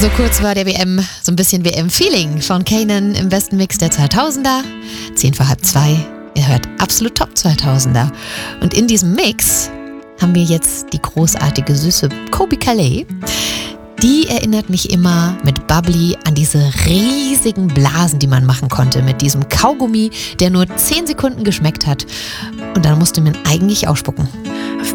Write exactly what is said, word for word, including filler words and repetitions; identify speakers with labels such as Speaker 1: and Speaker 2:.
Speaker 1: So kurz war der W M, so ein bisschen W M-Feeling von Kanan im besten Mix der zweitausender. Zehn vor halb zwei. Ihr hört absolut Top zweitausender. Und in diesem Mix haben wir jetzt die großartige, süße Kobi Calais. Die erinnert mich immer mit Bubbly an diese riesigen Blasen, die man machen konnte. Mit diesem Kaugummi, der nur zehn Sekunden geschmeckt hat. Und dann musste man eigentlich ausspucken.